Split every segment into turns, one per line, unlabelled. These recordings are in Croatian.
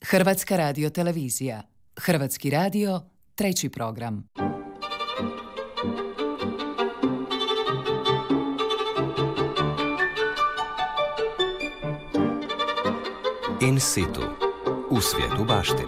Hrvatska radiotelevizija. Hrvatski radio, 3. program.
In situ. U svijetu baštine.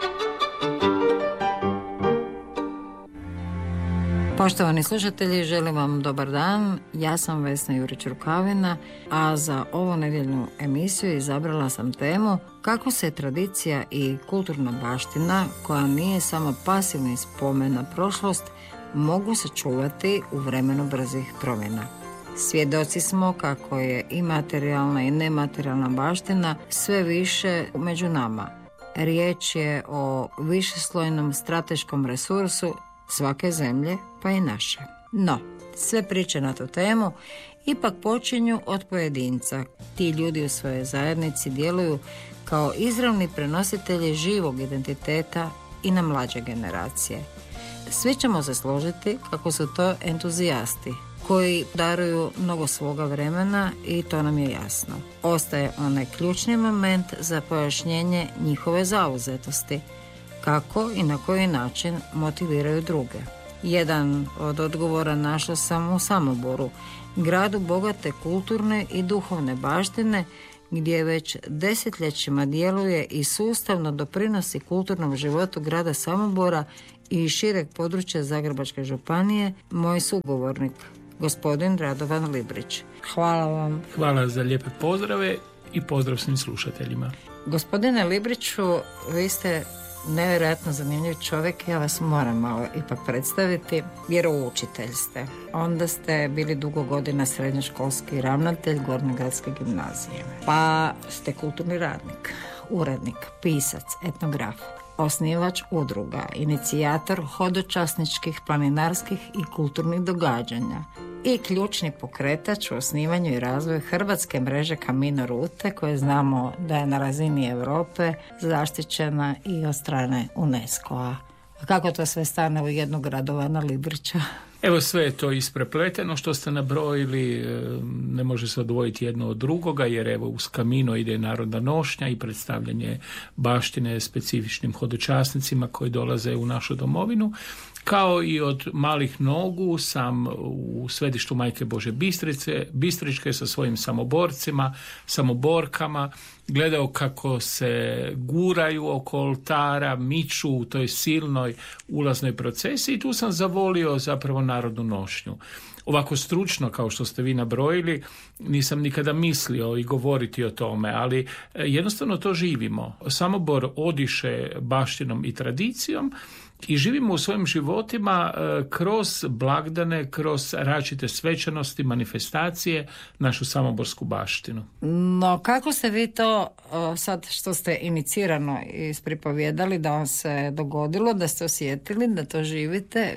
Poštovani slušatelji, želim vam dobar dan. Ja sam Vesna Jurić-Rukavina, a za ovu nedjeljnu emisiju izabrala sam temu kako se tradicija i kulturna baština, koja nije samo pasivni spomen na prošlost, mogu sačuvati u vremenu brzih promjena. Svjedoci smo kako je i materijalna i nematerijalna baština sve više među nama. Riječ je o višeslojnom strateškom resursu svake zemlje, pa i naše. No, sve priče na tu temu ipak počinju od pojedinca. Ti ljudi u svojoj zajednici djeluju kao izravni prenositelji živog identiteta i na mlađe generacije. Svi ćemo se složiti kako su to entuzijasti koji daruju mnogo svoga vremena i to nam je jasno. Ostaje onaj ključni moment za pojašnjenje njihove zauzetosti, kako i na koji način motiviraju druge. Jedan od odgovora našla sam u Samoboru, gradu bogate kulturne i duhovne baštine, gdje već desetljećima djeluje i sustavno doprinosi kulturnom životu grada Samobora i šireg područja Zagrebačke županije, moj sugovornik, gospodin Radovan Librić. Hvala vam.
Hvala za lijepe pozdrave i pozdrav svim slušateljima.
Gospodine Libriću, vi ste nevjerojatno zanimljiv čovjek, ja vas moram malo ipak predstaviti. Vjeroučitelj ste. Onda ste bili dugo godina srednjoškolski ravnatelj Gornjogradske gimnazije. Pa ste kulturni radnik, urednik, pisac, etnograf, osnivač udruga, inicijator hodočasničkih, planinarskih i kulturnih događanja i ključni pokretač u osnivanju i razvoju hrvatske mreže Camino Rute, koje znamo da je na razini Europe zaštićena i od strane UNESCO-a. A kako to sve stane u jednog Radovana Librića?
Evo, sve je to isprepleteno što ste nabrojili, ne može se odvojiti jedno od drugoga, jer evo uz Camino ide narodna nošnja i predstavljanje baštine specifičnim hodočasnicima koji dolaze u našu domovinu. Kao i od malih nogu sam u svetištu Majke Bože Bistričke sa svojim samoborcima, samoborkama, gledao kako se guraju oko oltara, miču u toj silnoj ulaznoj procesiji i tu sam zavolio zapravo narodnu nošnju. Ovako stručno, kao što ste vi nabrojili, nisam nikada mislio i govoriti o tome, ali jednostavno to živimo. Samobor odiše baštinom i tradicijom i živimo u svojim životima kroz blagdane, kroz različite svečanosti, manifestacije, našu samoborsku baštinu.
No, kako ste vi to, sad što ste inicirano ispripovjedali, da vam se dogodilo, da ste osjetili, da to živite,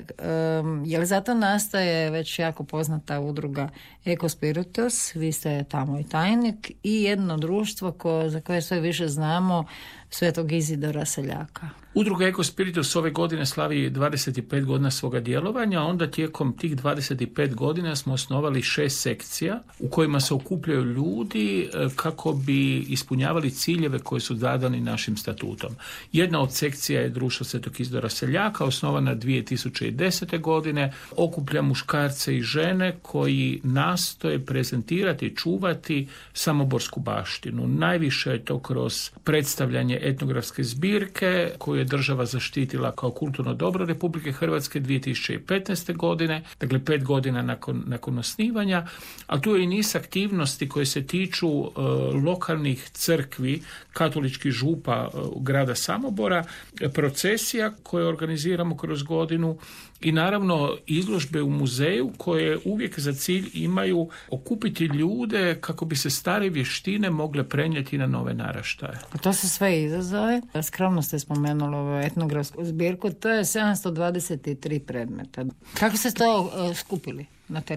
je li zato nastaje već jako poznata udruga Ekospiritus, vi ste tamo i tajnik, i jedno društvo za koje sve više znamo, Svetog Izidora Seljaka?
Udruga Ekospiritus ove godine slavi 25 godina svoga djelovanja, onda tijekom tih 25 godina smo osnovali 6 sekcija u kojima se okupljaju ljudi kako bi ispunjavali ciljeve koji su zadani našim statutom. Jedna od sekcija je Društvo Svetog Izidora Seljaka, osnovana 2010. godine, okuplja muškarce i žene koji nastoje prezentirati i čuvati samoborsku baštinu. Najviše je to kroz predstavljanje etnografske zbirke koju je država zaštitila kao kulturno dobro Republike Hrvatske 2015. godine, dakle 5 godina nakon osnivanja, a tu je i niz aktivnosti koje se tiču lokalnih crkvi, katoličkih župa grada Samobora, procesija koje organiziramo kroz godinu i naravno izložbe u muzeju koje uvijek za cilj imaju okupiti ljude kako bi se stare vještine mogle prenijeti na nove naraštaje.
A to se sve izazove. Skromno ste spomenuli ovu etnografsku zbirku, to je 723 predmeta. Kako ste to skupili na terenu?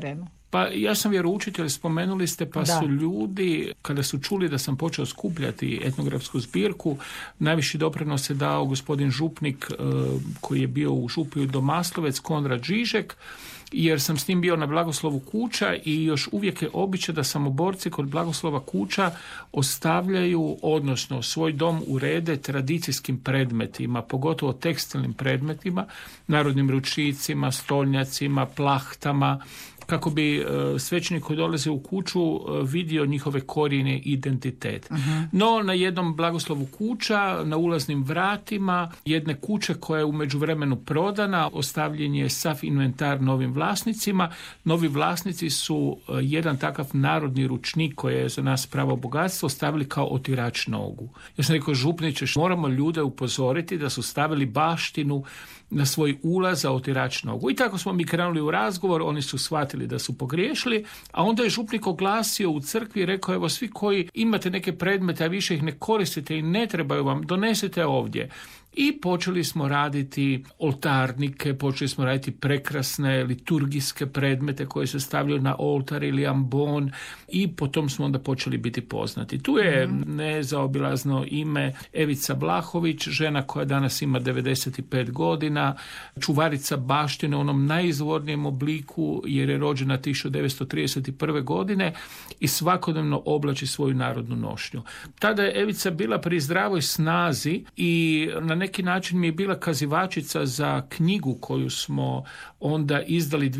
Pa ja sam vjeroučitelj, spomenuli ste, pa su ljudi, kada su čuli da sam počeo skupljati etnografsku zbirku, najviši doprinos je dao gospodin župnik koji je bio u župiju Domaslovec, Konrad Žižek, jer sam s njim bio na blagoslovu kuća i još uvijek je običaj da samoborci kod blagoslova kuća ostavljaju, odnosno svoj dom urede tradicijskim predmetima, pogotovo tekstilnim predmetima, narodnim ručicima, stolnjacima, plahtama, kako bi svećenik koji dolaze u kuću vidio njihove korijene i identitet. No, na jednom blagoslovu kuća, na ulaznim vratima jedne kuće koja je u međuvremenu prodana, ostavljen je sav inventar novim vlasnicima. Novi vlasnici su jedan takav narodni ručnik koji je za nas pravo bogatstvo stavili kao otirač nogu. Ja sam rekao, župniče, moramo ljude upozoriti da su stavili baštinu na svoj ulaz za otirač nogu. I tako smo mi krenuli u razgovor, oni su shvatili da su pogriješili, a onda je župnik oglasio u crkvi i rekao, evo, svi koji imate neke predmete, a više ih ne koristite i ne trebaju vam, donesite ovdje. I počeli smo raditi oltarnike, počeli smo raditi prekrasne liturgijske predmete koje se stavljaju na oltar ili ambon i potom smo onda počeli biti poznati. Tu je nezaobilazno ime Evica Blahović, žena koja danas ima 95 godina, čuvarica baštine u onom najizvornijem obliku jer je rođena 1931. godine i svakodnevno oblači svoju narodnu nošnju. Tada je Evica bila pri zdravoj snazi i na neki način mi je bila kazivačica za knjigu koju smo onda izdali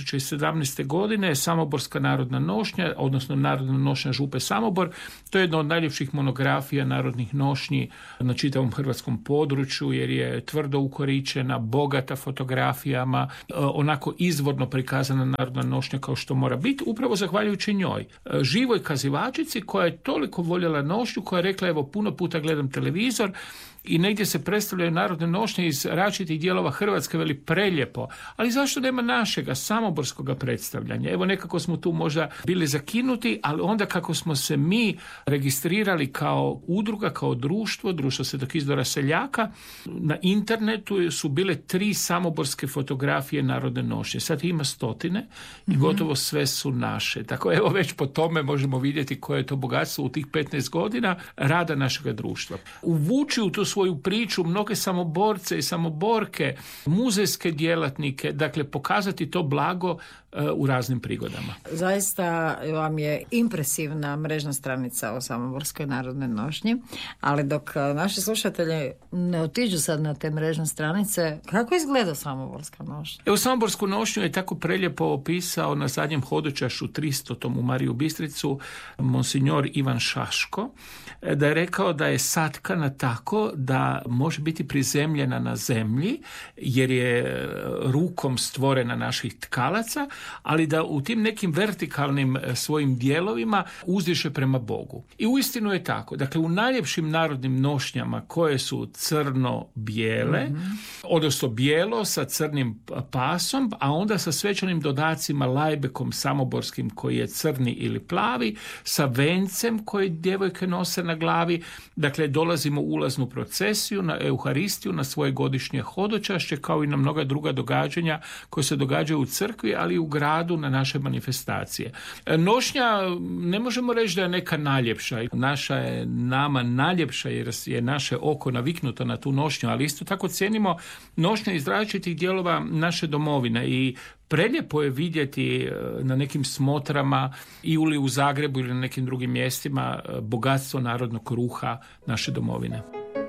2017. godine, Samoborska narodna nošnja, odnosno Narodna nošnja župe Samobor. To je jedna od najljepših monografija narodnih nošnji na čitavom hrvatskom području, jer je tvrdo ukoričena, bogata fotografijama, onako izvorno prikazana narodna nošnja kao što mora biti, upravo zahvaljujući njoj. Živoj kazivačici koja je toliko voljela nošnju, koja je rekla, evo, puno puta gledam televizor i negdje se predstavljaju narodne nošnje iz različitih dijelova Hrvatske, veli, preljepo, ali zašto nema našega samoborskoga predstavljanja? Evo, nekako smo tu možda bili zakinuti, ali onda kako smo se mi registrirali kao udruga, kao društvo Svetog Isidora Seljaka, na internetu su bile 3 samoborske fotografije narodne nošnje. Sad ima 100 i gotovo sve su naše. Tako, evo, već po tome možemo vidjeti koje je to bogatstvo u tih 15 godina rada našega društva. Uvući u tu svoju priču mnoge samoborce i samoborke, muzejske djelatnike, dakle pokazati to blago u raznim prigodama.
Zaista vam je impresivna mrežna stranica o Samoborskoj narodnoj nošnji, ali dok naši slušatelji ne otiđu sad na te mrežne stranice, kako izgleda Samoborska nošnja?
Evo, Samoborsku nošnju je tako preljepo opisao na zadnjem hodočašu 300. u Mariju Bistricu monsignor Ivan Šaško, da je rekao da je satkana tako da može biti prizemljena na zemlji, jer je rukom stvorena naših tkalaca, ali da u tim nekim vertikalnim svojim dijelovima uzdiše prema Bogu. I uistinu je tako. Dakle, u najljepšim narodnim nošnjama koje su crno-bijele, odnosno bijelo sa crnim pasom, a onda sa svečanim dodacima lajbekom samoborskim koji je crni ili plavi, sa vencem koji djevojke nose na glavi. Dakle, dolazimo u ulaznu procesiju, na Euharistiju, na svoje godišnje hodočašće, kao i na mnoga druga događanja koje se događaju u crkvi, ali i u gradu, na naše manifestacije. Nošnja, ne možemo reći da je neka najljepša. Naša je nama najljepša jer je naše oko naviknuto na tu nošnju, ali isto tako cijenimo nošnje iz različitih dijelova naše domovine i preljepo je vidjeti na nekim smotrama ili u Zagrebu ili na nekim drugim mjestima bogatstvo narodnog ruha naše domovine.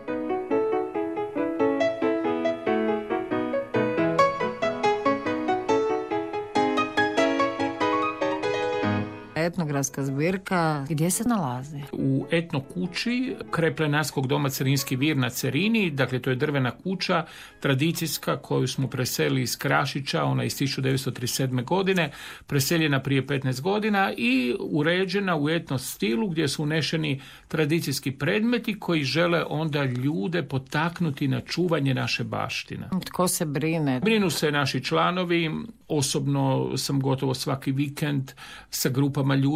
Etnografska zbirka, gdje se nalazi?
U etno kući kraj Plenarskog doma Cerinski vir na Cerini, dakle to je drvena kuća tradicijska koju smo preselili iz Krašića, ona iz 1937. godine, preseljena prije 15 godina i uređena u etno stilu gdje su unešeni tradicijski predmeti koji žele onda ljude potaknuti na čuvanje naše baštine.
Tko se brine?
Brinu se naši članovi, osobno sam gotovo svaki vikend sa grupama ljudi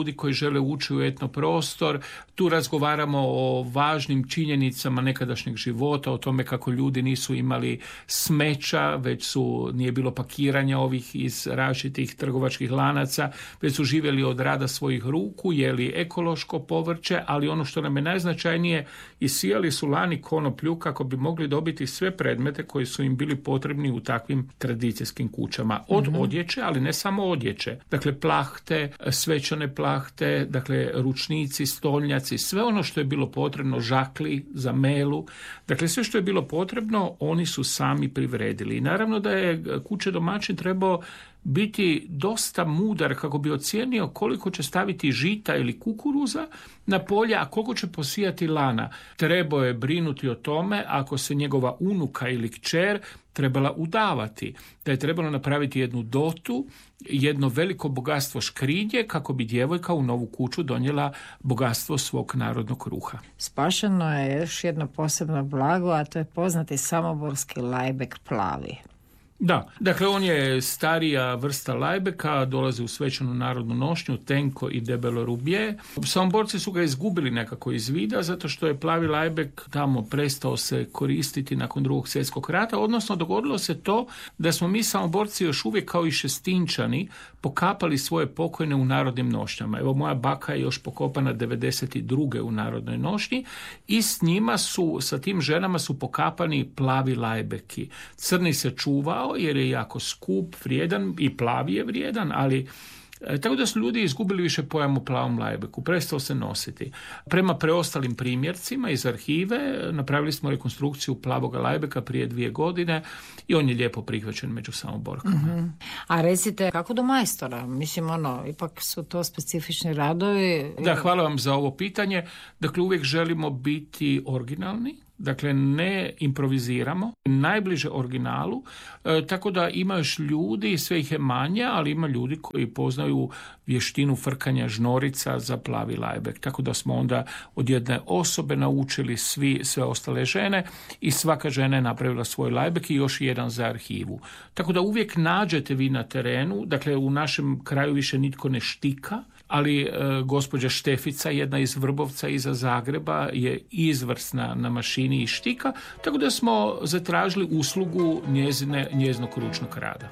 ljudi koji žele ući u etnoprostor. Tu razgovaramo o važnim činjenicama nekadašnjeg života, o tome kako ljudi nisu imali smeća, nije bilo pakiranja ovih iz različitih trgovačkih lanaca, već su živjeli od rada svojih ruku, jeli ekološko povrće, ali ono što nam je najznačajnije, isijali su lani konoplju kako bi mogli dobiti sve predmete koji su im bili potrebni u takvim tradicijskim kućama. Od odjeće, ali ne samo odjeće. Dakle, plahte, svečane plahte, dakle, ručnici, stolnjaci, sve ono što je bilo potrebno, žakli za melu. Dakle, sve što je bilo potrebno, oni su sami privredili. I naravno da je kuće domaćin trebao biti dosta mudar kako bi ocijenio koliko će staviti žita ili kukuruza na polje, a koliko će posijati lana. Trebao je brinuti o tome ako se njegova unuka ili kćer trebala udavati, da je trebalo napraviti jednu dotu, jedno veliko bogatstvo škrinje kako bi djevojka u novu kuću donijela bogatstvo svog narodnog kruha.
Spašeno je još jedno posebno blago, a to je poznati samoborski lajbek plavi.
Da, dakle on je starija vrsta lajbeka, dolazi u svečanu narodnu nošnju, tenko i debelo rubje. Samoborci su ga izgubili nekako iz vida, zato što je plavi lajbek tamo prestao se koristiti nakon Drugog svjetskog rata, odnosno dogodilo se to da smo mi samoborci još uvijek kao i Šestinčani pokapali svoje pokojne u narodnim nošnjama. Evo moja baka je još pokopana 92. u narodnoj nošnji i s njima sa tim ženama su pokapani plavi lajbeki. Crni se čuvao jer je jako skup, vrijedan, i plavi je vrijedan, ali tako da su ljudi izgubili više pojam o plavom lajbeku, prestao se nositi. Prema preostalim primjercima iz arhive napravili smo rekonstrukciju plavoga lajbeka prije 2 godine i on je lijepo prihvaćen među samoborkama.
Mm-hmm. A recite, kako do majstora? Mislim, ipak su to specifični radovi.
Da, hvala vam za ovo pitanje. Dakle, uvijek želimo biti originalni. Dakle, ne improviziramo, najbliže originalu, tako da ima još ljudi, sve ih je manje, ali ima ljudi koji poznaju vještinu frkanja žnorica za plavi lajbek. Tako da smo onda od jedne osobe naučili sve ostale žene i svaka žena je napravila svoj lajbek i još jedan za arhivu. Tako da uvijek nađete vi na terenu, dakle u našem kraju više nitko ne štika, ali gospođa Štefica, jedna iz Vrbovca iza Zagreba, je izvrsna na mašini i štika, tako da smo zatražili uslugu njezinog ručnog rada.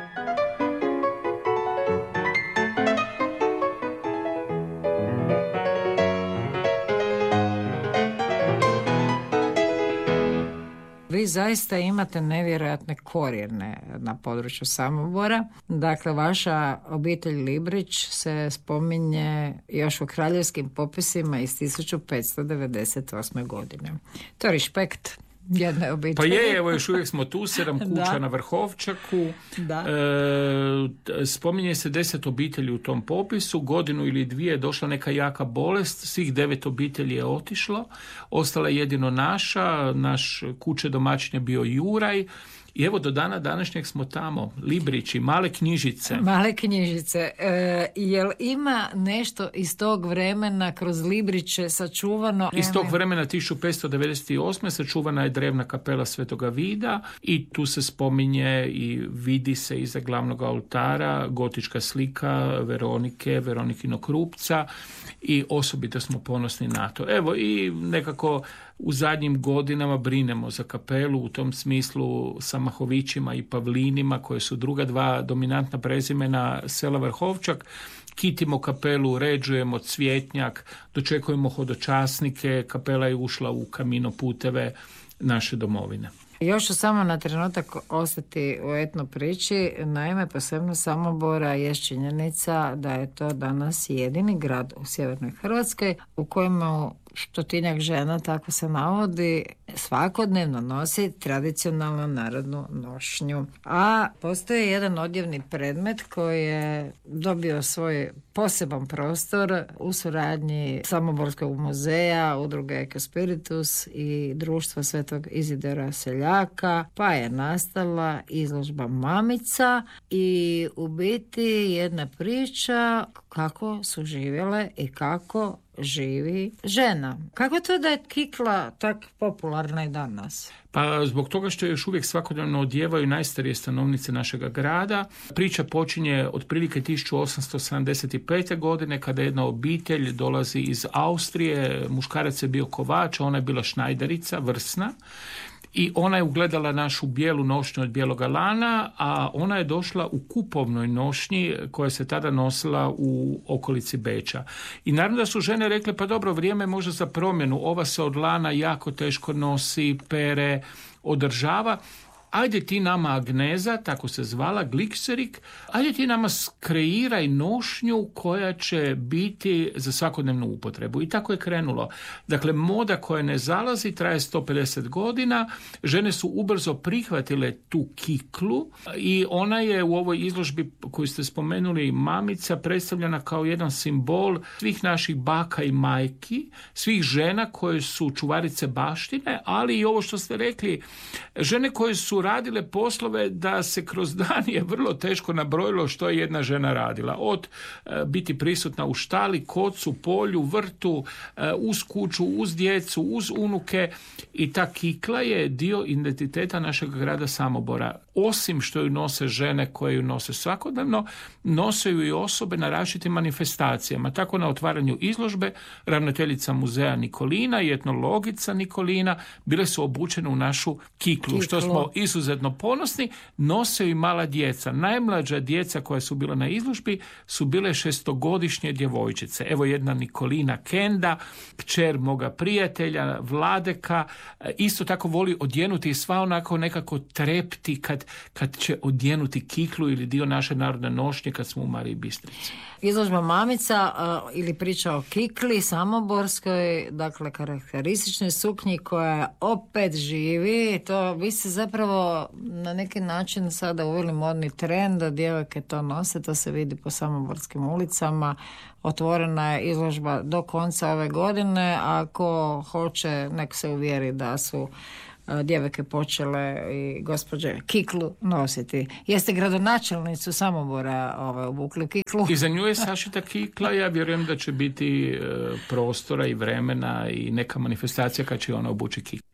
Vi zaista imate nevjerojatne korijene na području Samobora. Dakle, vaša obitelj Librić se spominje još u kraljevskim popisima iz 1598. godine. To je respekt jedne obitelji.
Pa evo još uvijek smo tu, 7 kuća na Vrhovčaku. Da. Spominje se 10 obitelji u tom popisu, 1 ili 2 je došla neka jaka bolest, svih 9 obitelji je otišlo, ostala je jedino naš kuće domaćin je bio Juraj. I evo do dana današnjeg smo tamo, Librići, Male knjižice.
Male knjižice. Jel ima nešto iz tog vremena kroz Libriće sačuvano?
Iz tog vremena 1598. sačuvana je drevna kapela Svetoga Vida i tu se spominje i vidi se iza glavnog oltara gotička slika Veronikinog rupca i osobito smo ponosni na to. Evo i nekako u zadnjim godinama brinemo za kapelu u tom smislu sa Mahovićima i Pavlinima, koje su druga 2 dominantna prezimena sela Vrhovčak. Kitimo kapelu, uređujemo cvjetnjak, dočekujemo hodočasnike, kapela je ušla u kamino puteve naše domovine.
Još ću samo na trenutak ostati u etno priči. Naime, posebno Samobora je činjenica da je to danas jedini grad u sjevernoj Hrvatskoj u kojemu 100-tinjak žena, tako se navodi, svakodnevno nosi tradicionalnu narodnu nošnju. A postoji jedan odjevni predmet koji je dobio svoj poseban prostor u suradnji Samoborskog muzeja, udruge Ekospiritus i društva Svetog Izidora Seljaka, pa je nastala izložba Mamica i u biti jedna priča kako su živjele i kako živi žena. Kako to da je kikla tak popularna i danas?
Pa zbog toga što još uvijek svakodnevno odjevaju najstarije stanovnice našega grada. Priča počinje otprilike 1875. godine kada jedna obitelj dolazi iz Austrije, muškarac je bio kovač, ona je bila šnajderica, vrsna. I ona je ugledala našu bijelu nošnju od bijeloga lana, a ona je došla u kupovnoj nošnji koja se tada nosila u okolici Beča. I naravno da su žene rekle, pa dobro, vrijeme je možda za promjenu, ova se od lana jako teško nosi, pere, održava. Ajde ti nama Agneza, tako se zvala, Glikserik, ajde ti nama skreiraj nošnju koja će biti za svakodnevnu upotrebu. I tako je krenulo. Dakle, moda koja ne zalazi traje 150 godina, žene su ubrzo prihvatile tu kiklu i ona je u ovoj izložbi koju ste spomenuli, Mamica, predstavljena kao jedan simbol svih naših baka i majki, svih žena koje su čuvarice baštine, ali i ovo što ste rekli, žene koje su radile poslove da se kroz dan je vrlo teško nabrojilo što je jedna žena radila. Od biti prisutna u štali, kocu, polju, vrtu, uz kuću, uz djecu, uz unuke, i ta kikla je dio identiteta našeg grada Samobora. Osim što ju nose žene koje ju nose svakodnevno, nose ju i osobe na različitim manifestacijama. Tako na otvaranju izložbe ravnateljica muzeja Nikolina i etnologica Nikolina bile su obučene u našu kiklu. Što smo izuzetno ponosni. Nose ju i mala djeca. Najmlađa djeca koja su bila na izložbi su bile 6-godišnje djevojčice. Evo jedna Nikolina Kenda, kćer moga prijatelja Vladeka, isto tako voli odjenuti i sva onako nekako trepti kad će odjenuti kiklu ili dio naše narodne nošnje kad smo u Mariji Bistrici.
Izložba Mamica ili priča o kikli samoborskoj, dakle karakterističnoj suknji koja opet živi. To vi se zapravo na neki način sada uveli modni trend da djevojke to nose, to se vidi po samoborskim ulicama. Otvorena je izložba do konca ove godine, ako hoće nek se uvjeri da su djevojke počele i gospođe kiklu nositi. Jeste gradonačelnicu Samobora obukli kiklu?
I za nju je sašita kikla. Ja vjerujem da će biti prostora i vremena i neka manifestacija kad će ona obući kiklu.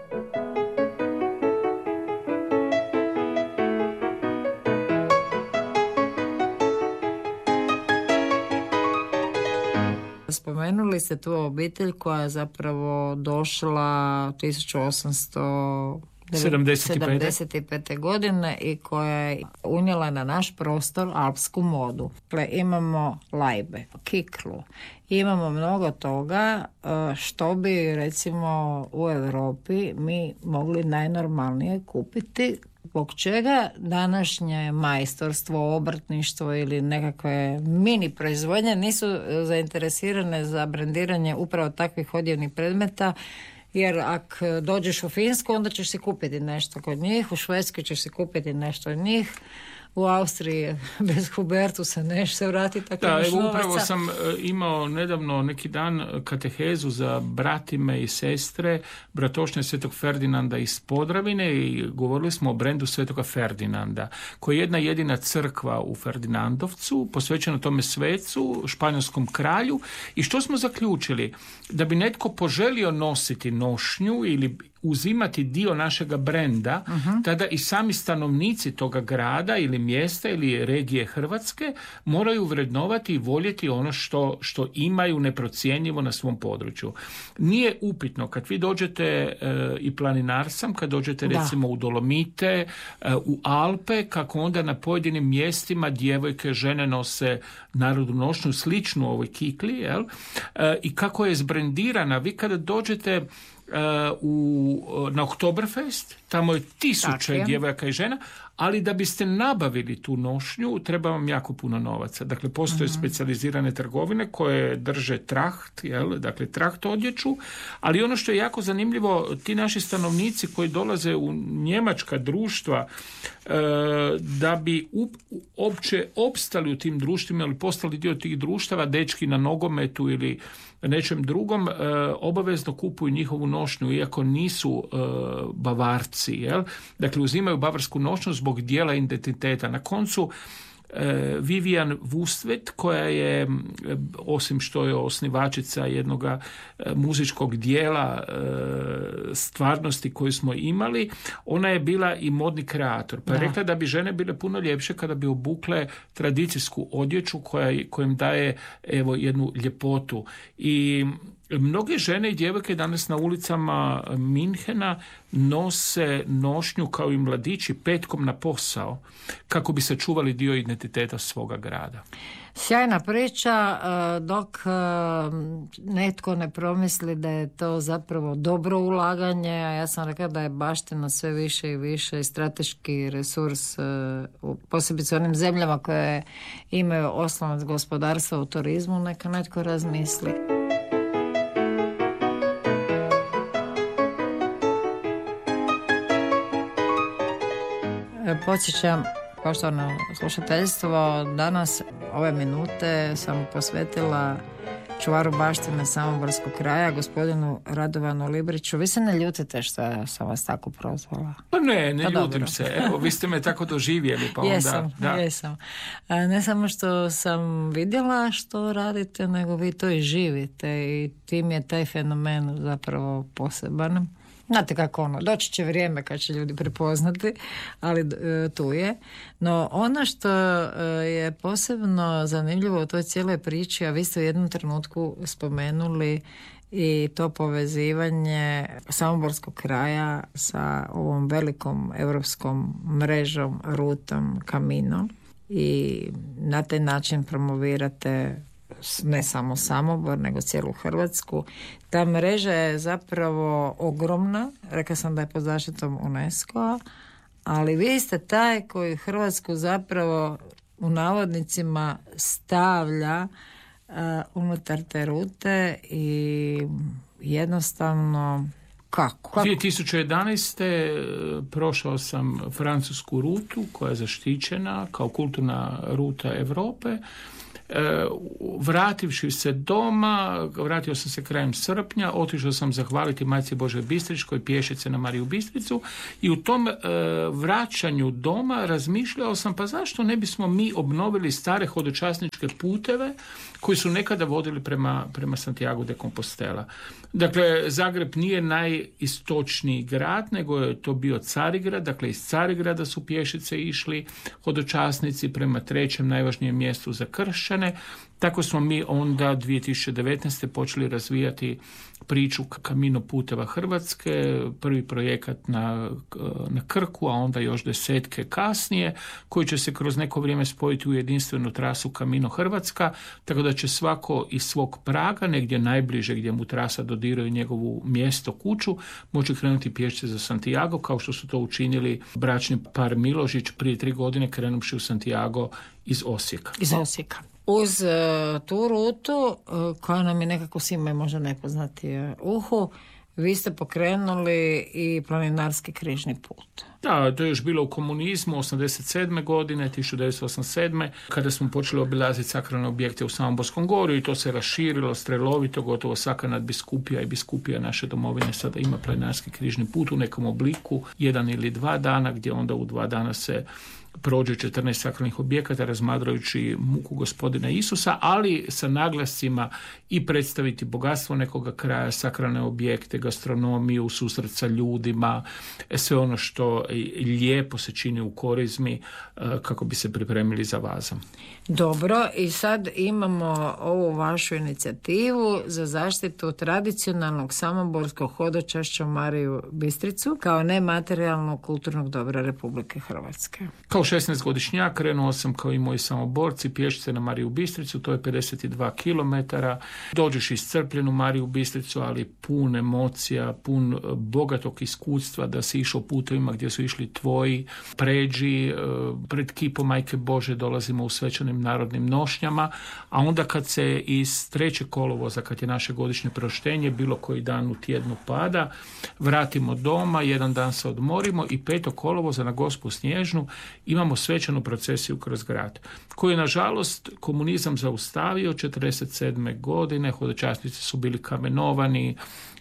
Spomenuli ste tu obitelj koja je zapravo došla 1875. godine i koja je unijela na naš prostor alpsku modu. Dakle, imamo lajbe, kiklu, imamo mnogo toga što bi recimo u Europi mi mogli najnormalnije kupiti. Zbog čega današnje majstorstvo, obrtništvo ili nekakve mini proizvodnje nisu zainteresirane za brendiranje upravo takvih odjevnih predmeta, jer ako dođeš u Finsku onda ćeš si kupiti nešto kod njih, u Švedskoj ćeš si kupiti nešto od njih, u Austriji bez Hubertusa neš se vrati tako imaš novaca.
Upravo sam imao nedavno neki dan katehezu za bratime i sestre bratošnje Svetog Ferdinanda iz Podravine i govorili smo o brendu Svetoga Ferdinanda, koji je jedna jedina crkva u Ferdinandovcu, posvećena tome svecu, španjolskom kralju. I što smo zaključili? Da bi netko poželio nositi nošnju ili uzimati dio našega brenda, tada i sami stanovnici toga grada ili mjesta ili regije Hrvatske moraju vrednovati i voljeti ono što imaju neprocjenjivo na svom području. Nije upitno kad vi dođete i planinar sam, kad dođete recimo u Dolomite, u Alpe, kako onda na pojedinim mjestima djevojke, žene nose narodnu nošnju sličnu ovoj kikli, jel? I kako je zbrendirana. Vi kada dođete na Oktoberfest, tamo je tisuće djevojaka i žena, ali da biste nabavili tu nošnju treba vam jako puno novaca. Dakle, postoje specijalizirane trgovine koje drže traht, dakle traht odjeću, ali ono što je jako zanimljivo, ti naši stanovnici koji dolaze u njemačka društva da bi uopće opstali u tim društvima ili postali dio tih društava, dečki na nogometu ili nečem drugom, obavezno kupuju njihovu nošnju, iako nisu Bavarci. Dakle, uzimaju bavarsku nošnju zbog dijela identiteta. Na koncu, Vivian Wustvedt, koja je, osim što je osnivačica jednog muzičkog dijela stvarnosti koju smo imali, ona je bila i modni kreator. Pa je rekla da bi žene bile puno ljepše kada bi obukle tradicijsku odjeću kojim daje evo jednu ljepotu. I mnoge žene i djevojke danas na ulicama Minhena nose nošnju kao i mladići petkom na posao kako bi sačuvali dio identiteta svoga grada.
Sjajna priča, dok netko ne promisli da je to zapravo dobro ulaganje, a ja sam rekla da je baština sve više i više strateški resurs, posebice onim zemljama koje imaju oslonac gospodarstva u turizmu, neka netko razmisli. Podsjećam, poštovano slušateljstvo, danas ove minute sam posvetila čuvaru baštine samoborskog kraja, gospodinu Radovanu Libriću. Vi se ne ljutite što sam vas tako prozvala?
Pa ne ljutim se. Evo, vi ste me tako doživjeli. Pa
Jesam. Ne samo što sam vidjela što radite, nego vi to i živite i tim je taj fenomen zapravo poseban. Znate kako doći će vrijeme kad će ljudi prepoznati, ali tu je. No ono što je posebno zanimljivo u toj cijeloj priči, a vi ste u jednom trenutku spomenuli i to povezivanje samoborskog kraja sa ovom velikom europskom mrežom, rutom, Caminom, i na taj način promovirate ne samo Samobor, nego cijelu Hrvatsku. Ta mreža je zapravo ogromna, rekla sam da je pod zaštitom UNESCO-a, ali vi ste taj koji Hrvatsku zapravo u navodnicima stavlja unutar te rute i jednostavno kako?
2011. prošao sam francusku rutu koja je zaštićena kao kulturna ruta Europe. Vrativši se doma, vratio sam se krajem srpnja, otišao sam zahvaliti Majci Božoj Bistričkoj pješice na Mariju Bistricu i u tom vraćanju doma razmišljao sam pa zašto ne bismo mi obnovili stare hodočasničke puteve koji su nekada vodili prema Santiago de Compostela. Dakle, Zagreb nije najistočniji grad, nego je to bio Carigrad, dakle iz Carigrada su pješice išli hodočasnici prema trećem najvažnijem mjestu za kršćane. Tako smo mi onda 2019. počeli razvijati priču Camino puteva Hrvatske, prvi projekat na Krku, a onda još 10 kasnije, koji će se kroz neko vrijeme spojiti u jedinstvenu trasu Camino Hrvatska, tako da će svako iz svog praga, negdje najbliže gdje mu trasa dodiruje njegovu mjesto, kuću, moći krenuti pješce za Santiago, kao što su to učinili bračni par Miložić prije 3 godine krenuvši u Santiago iz Osijeka.
Uz tu rutu, koja nam je nekako svima možda nepoznati uhu, vi ste pokrenuli i planinarski križni put.
Da, to je još bilo u komunizmu, 87. godine, 1987. kada smo počeli obilaziti sakralne objekte u Samoborskom goru i to se raširilo strelovito, gotovo svaka nadbiskupija i biskupija naše domovine sada ima planinarski križni put u nekom obliku, 1 ili 2 dana, gdje onda u 2 dana se prođe 14 sakralnih objekata razmatrajući muku Gospodina Isusa, ali sa naglascima i predstaviti bogatstvo nekoga kraja, sakralne objekte, gastronomiju, susret sa ljudima, sve ono što lijepo se čini u Korizmi kako bi se pripremili za Vazam.
Dobro, i sad imamo ovu vašu inicijativu za zaštitu tradicionalnog samoborskog hodočašća Mariju Bistricu kao nematerijalnog kulturnog dobra Republike Hrvatske.
Kao 16-godišnjak krenuo sam kao i moji samoborci pješice na Mariju Bistricu, to je 52 km. Dođeš iscrpljen u Mariju Bistricu, ali pun emocija, pun bogatog iskustva da si išao putovima gdje su išli tvoji pređi, pred kipom Majke Bože dolazimo u svečanim narodnim nošnjama, a onda kad se iz 3. kolovoza, kad je naše godišnje proštenje, bilo koji dan u tjednu pada, vratimo doma, jedan dan se odmorimo i 5. kolovoza na Gospu Snježnu imamo svečanu procesiju kroz grad, koju je nažalost komunizam zaustavio 1947. godine, hodočasnici su bili kamenovani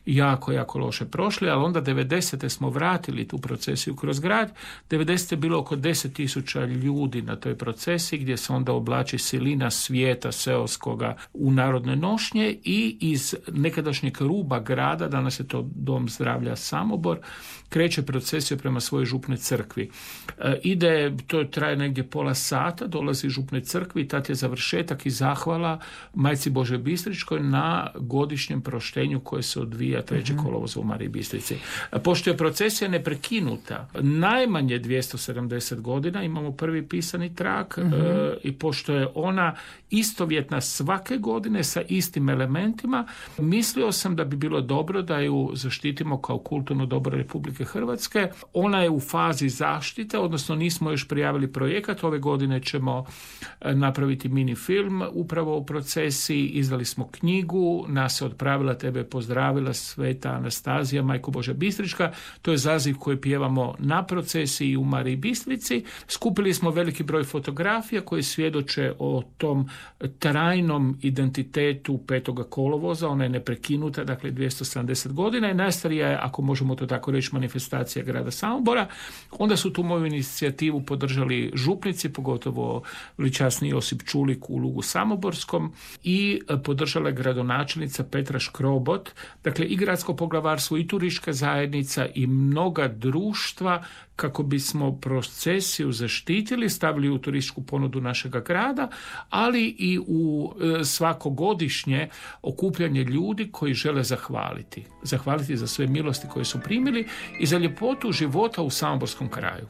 jako, jako loše prošli, ali onda 90. smo vratili tu procesiju kroz grad. 90. je bilo oko 10.000 ljudi na toj procesiji gdje se onda oblači silina svijeta seoskoga u narodne nošnje i iz nekadašnjeg ruba grada, danas je to Dom zdravlja Samobor, kreće procesija prema svojoj župnoj crkvi. To traje negdje pola sata, dolazi župnoj crkvi i tad je završetak i zahvala Majci Božoj Bistričkoj na godišnjem proštenju koje se odvija 3. kolovoza u Mariji Bistrici. Pošto je procesija neprekinuta, najmanje 270 godina, imamo prvi pisani trag i pošto je ona istovjetna svake godine sa istim elementima, mislio sam da bi bilo dobro da ju zaštitimo kao kulturno dobro Republike Hrvatske. Ona je u fazi zaštite, odnosno nismo još prijavili projekat. Ove godine ćemo napraviti mini film upravo u procesiji, izdali smo knjigu, nas se odpravila, tebe pozdravila Sveta Anastazija, Majko Božja Bistrička. To je zaziv koji pjevamo na procesiji u Mariji Bistrici. Skupili smo veliki broj fotografija koji svjedoče o tom trajnom identitetu 5. kolovoza. Ona je neprekinuta, dakle 270 godina i najstarija je, ako možemo to tako reći, manifestacija grada Samobora. Onda su tu moju inicijativu podržali župnici, pogotovo ličasni Josip Čulik u Lugu Samoborskom, i podržala je gradonačelnica Petra Škrobot. Dakle, i gradsko poglavarstvo i turistička zajednica i mnoga društva kako bismo procesiju zaštitili, stavili u turističku ponudu našega grada, ali i u svakogodišnje okupljanje ljudi koji žele zahvaliti. Zahvaliti za sve milosti koje su primili i za ljepotu života u samoborskom kraju.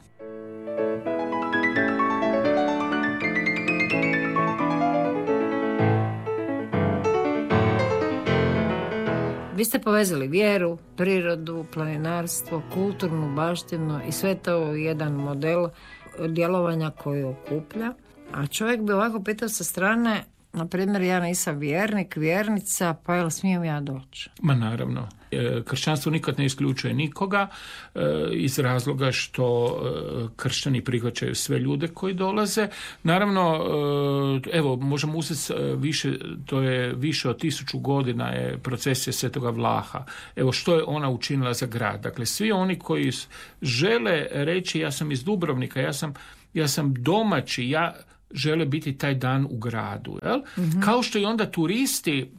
Vi ste povezali vjeru, prirodu, planinarstvo, kulturnu baštinu i sve to u jedan model djelovanja koji okuplja. A čovjek bi ovako pitao sa strane, na primjer, ja nisam vjernik, vjernica, pa jel smijem ja doći?
Ma naravno. Kršćanstvo nikad ne isključuje nikoga iz razloga što kršćani prihvaćaju sve ljude koji dolaze. Naravno, evo, možemo uzeti to je više od 1000 godina je procesija Svetoga Vlaha. Evo, što je ona učinila za grad? Dakle, svi oni koji žele reći ja sam iz Dubrovnika, ja sam domaći, žele biti taj dan u gradu. Jel? Kao što i onda turisti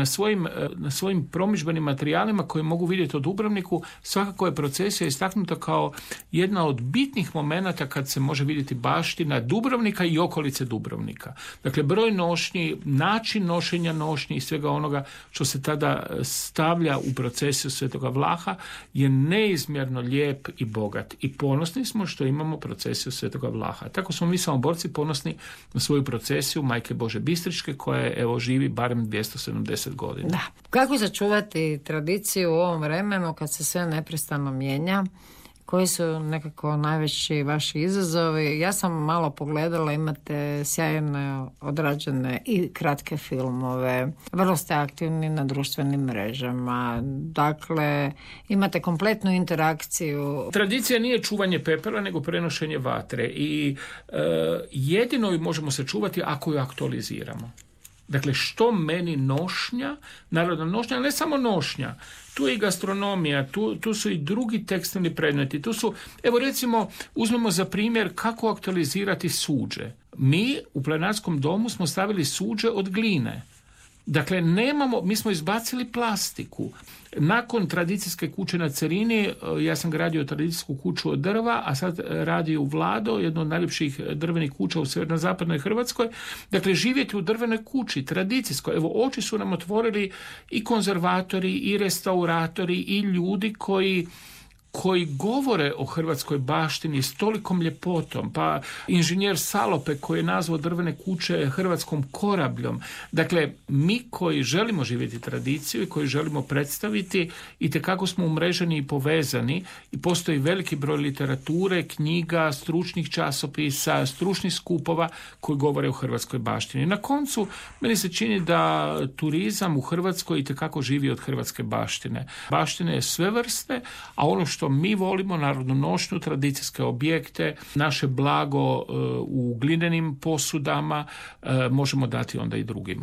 na svojim promidžbenim materijalima koje mogu vidjeti o Dubrovniku, svakako je procesija istaknuta kao jedna od bitnih momenata kad se može vidjeti baština Dubrovnika i okolice Dubrovnika. Dakle, broj nošnji, način nošenja nošnji i svega onoga što se tada stavlja u procesiju Svetoga Vlaha je neizmjerno lijep i bogat. I ponosni smo što imamo procesiju Svetoga Vlaha. Tako smo mi Samoborci ponosni na svoju procesiju Majke Bože Bistričke koja je, evo, živi barem 270 godina.
Da. Kako sačuvati tradiciju u ovom vremenu kad se sve neprestano mijenja? Koji su nekako najveći vaši izazovi? Ja sam malo pogledala, imate sjajne odrađene i kratke filmove, vrlo ste aktivni na društvenim mrežama, dakle imate kompletnu interakciju.
Tradicija nije čuvanje pepela, nego prenošenje vatre i jedino ju možemo sačuvati ako ju aktualiziramo. Dakle, što meni nošnja, narodna nošnja, ali ne samo nošnja, tu je i gastronomija, tu su i drugi tekstilni predmeti, tu su, evo recimo, uzmemo za primjer kako aktualizirati suđe. Mi u Plenarskom domu smo stavili suđe od gline. Dakle, mi smo izbacili plastiku. Nakon tradicijske kuće na Cerini, ja sam gradio tradicijsku kuću od drva, a sad radi u Vlado, jedno od najljepših drvenih kuća u sjeverno-zapadnoj Hrvatskoj. Dakle, živjeti u drvenoj kući, tradicijskoj. Evo, oči su nam otvorili i konzervatori, i restauratori, i ljudi koji govore o hrvatskoj baštini s tolikom ljepotom, pa inženjer Salope koji je nazvao drvene kuće hrvatskom korabljom. Dakle, mi koji želimo živjeti tradiciju i koji želimo predstaviti, itekako smo umreženi i povezani i postoji veliki broj literature, knjiga, stručnih časopisa, stručnih skupova koji govore o hrvatskoj baštini. Na koncu, meni se čini da turizam u Hrvatskoj itekako živi od hrvatske baštine. Baštine je sve vrste, a ono što mi volimo, narodnu nošnju, tradicijske objekte, naše blago u glinenim posudama možemo dati onda i drugima.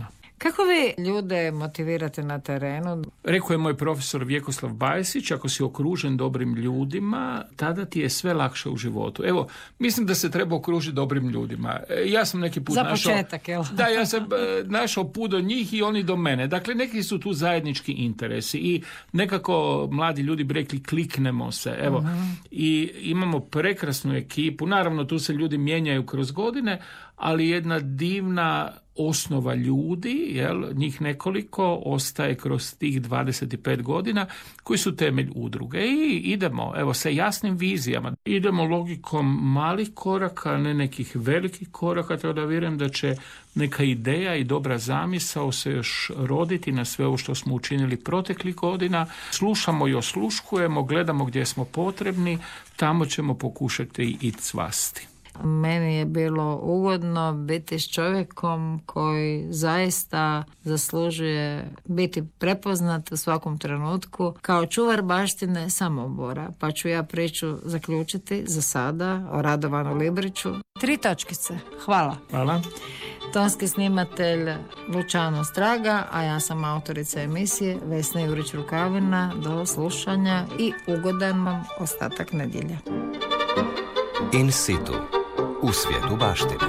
Kako vi ljude motivirate na terenu?
Rekao je moj profesor Vjekoslav Bajsić, ako si okružen dobrim ljudima, tada ti je sve lakše u životu. Evo, mislim da se treba okružiti dobrim ljudima. Ja sam neki put ja sam našao put do njih i oni do mene. Dakle, neki su tu zajednički interesi i nekako mladi ljudi bi rekli kliknemo se. Evo, i imamo prekrasnu ekipu. Naravno, tu se ljudi mijenjaju kroz godine, ali jedna divna osnova ljudi, njih nekoliko, ostaje kroz tih 25 godina, koji su temelj udruge. I idemo, sa jasnim vizijama. Idemo logikom malih koraka, ne nekih velikih koraka, tako da vjerujem da će neka ideja i dobra zamisao se još roditi na sve ovo što smo učinili proteklih godina. Slušamo i osluškujemo, gledamo gdje smo potrebni, tamo ćemo pokušati i cvasti.
Meni je bilo ugodno biti s čovjekom koji zaista zaslužuje biti prepoznat u svakom trenutku kao čuvar baštine Samobora. Pa ću ja priču zaključiti za sada o Radovanu Libriću. 3 točkice. Hvala.
Hvala.
Tonski snimatelj Lučano Straga, a ja sam autorica emisije Vesna Jurić-Rukavina. Do slušanja i ugodan vam ostatak nedjelje.
In situ. U svijetu baštine.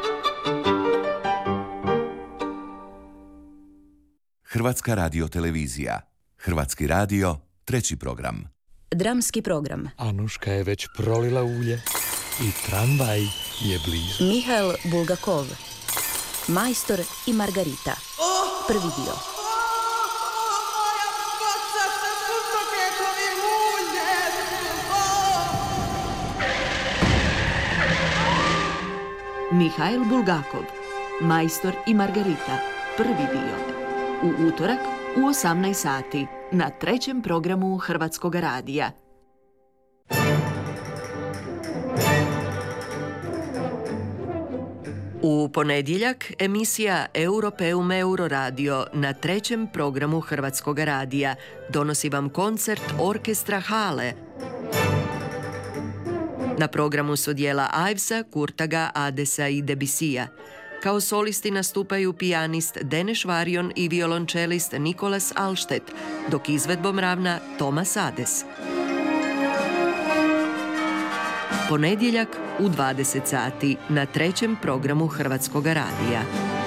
Hrvatska radiotelevizija. Hrvatski radio, 3. program.
Dramski program.
Anuška je već prolila ulje i tramvaj je blizu.
Mihail Bulgakov. Majstor i Margarita. Prvi dio. Mihail Bulgakov, Majstor i Margarita, prvi dio. U utorak u 18 sati na 3. programu Hrvatskog radija. U ponedjeljak emisija Europeum Euroradio na 3. programu Hrvatskog radija donosi vam koncert orkestra Hale. Na programu su djela Ivesa, Kurtaga, Adesa i Debussyja. Kao solisti nastupaju pijanist Deneš Varion i violončelist Nikolas Alštet, dok izvedbom ravna Tomas Ades. Ponedjeljak u 20 sati na 3. programu Hrvatskog radija.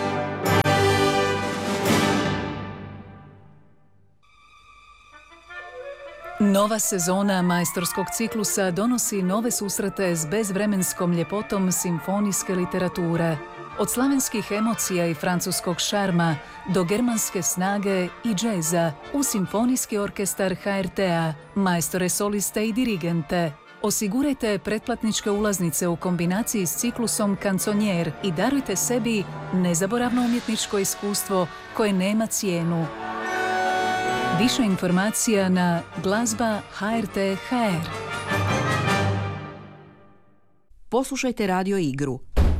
Nova sezona majstorskog ciklusa donosi nove susrete s bezvremenskom ljepotom simfonijske literature. Od slavenskih emocija i francuskog šarma do germanske snage i džeza u simfonijski orkestar HRT-a, majstore soliste i dirigente. Osigurajte pretplatničke ulaznice u kombinaciji s ciklusom Kanconier i darujte sebi nezaboravno umjetničko iskustvo koje nema cijenu. Više informacija na glazba.hrt.hr.
Poslušajte radio igru.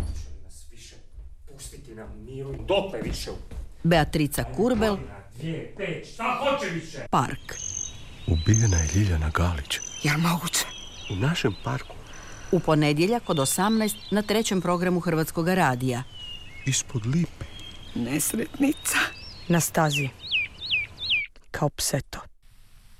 Pustiti nam miru, dotle više.
Beatrica Kurbel.
2, 5, šta hoće više?
Park.
Ubijena je Ljiljana Galić.
Jel moguće?
U našem parku.
U ponedjeljak od 18 na 3. programu Hrvatskog radija.
Ispod lipe.
Nesretnica. Na stazi. Kao pseto.